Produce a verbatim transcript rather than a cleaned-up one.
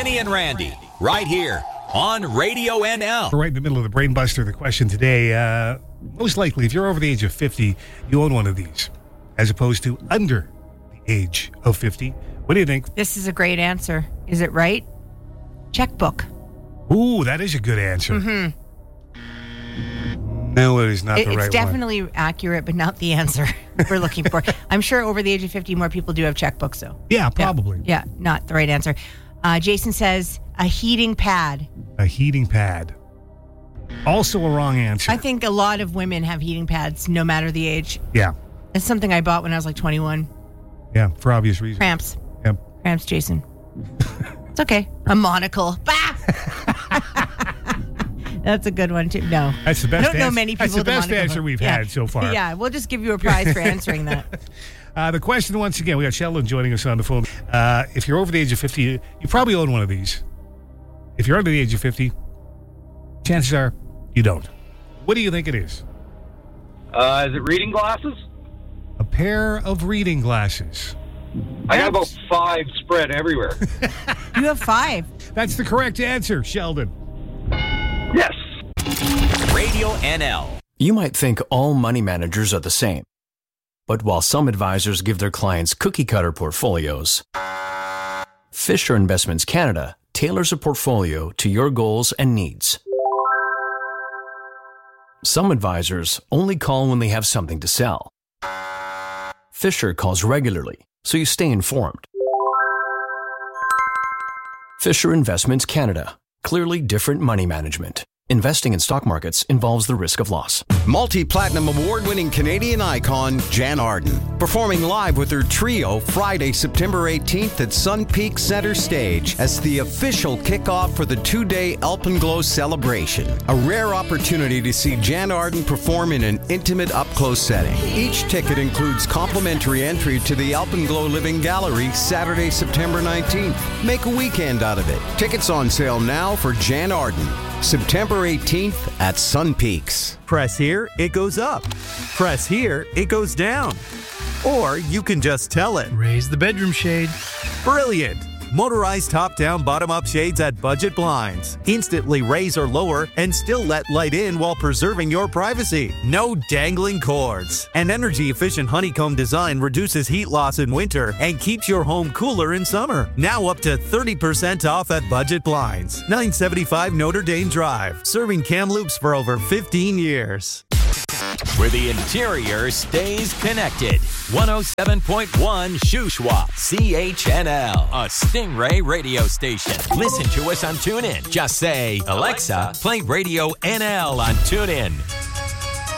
Kenny and Randy, right here on Radio N L. We're right in the middle of the Brain Buster. The question today, uh, most likely, if you're over the age of fifty, you own one of these, as opposed to under the age of fifty. What do you think? This is a great answer. Is it right? Checkbook. Ooh, that is a good answer. Mm-hmm. No, it is not It, the right one. it's definitely accurate, but not the answer we're looking for. I'm sure over the age of fifty, more people do have checkbooks, though. Yeah, probably. Yeah, yeah, not the right answer. Uh, Jason says a heating pad. A heating pad. Also a wrong answer. I think a lot of women have heating pads, no matter the age. Yeah. It's something I bought when I was like twenty-one. Yeah, for obvious reasons. Cramps. Yep. Cramps, Jason. It's okay. A monocle. Bah! That's a good one, too. No. That's the best I don't know answer. many people That's the with a best monocle. answer we've Yeah. had so far. Yeah, we'll just give you a prize for answering that. Uh, the question, once again, we got Sheldon joining us on the phone. Uh, if you're over the age of fifty, you, you probably own one of these. If you're under the age of fifty, chances are you don't. What do you think it is? Uh, is it reading glasses? A pair of reading glasses. I got about five spread everywhere. You have five. That's the correct answer, Sheldon. Yes. Radio N L. You might think all money managers are the same. But while some advisors give their clients cookie-cutter portfolios, Fisher Investments Canada tailors a portfolio to your goals and needs. Some advisors only call when they have something to sell. Fisher calls regularly, so you stay informed. Fisher Investments Canada. Clearly different money management. Investing in stock markets involves the risk of loss. Multi-platinum award-winning Canadian icon Jan Arden, performing live with her trio Friday, September eighteenth at Sun Peak Center Stage as the official kickoff for the two-day Alpenglow celebration. A rare opportunity to see Jan Arden perform in an intimate up-close setting. Each ticket includes complimentary entry to the Alpenglow Living Gallery Saturday, September nineteenth. Make a weekend out of it. Tickets on sale now for Jan Arden. September eighteenth at Sun Peaks. Press here, it goes up. Press here, it goes down. Or you can just tell it. Raise the bedroom shade. Brilliant! Motorized top-down, bottom-up shades at Budget Blinds. Instantly raise or lower and still let light in while preserving your privacy. No dangling cords. An energy-efficient honeycomb design reduces heat loss in winter and keeps your home cooler in summer. Now up to thirty percent off at Budget Blinds. nine seventy-five Notre Dame Drive. Serving Kamloops for over fifteen years. Where the interior stays connected. one oh seven point one Shuswap, C H N L, a Stingray radio station. Listen to us on TuneIn. Just say, Alexa, play Radio N L on TuneIn.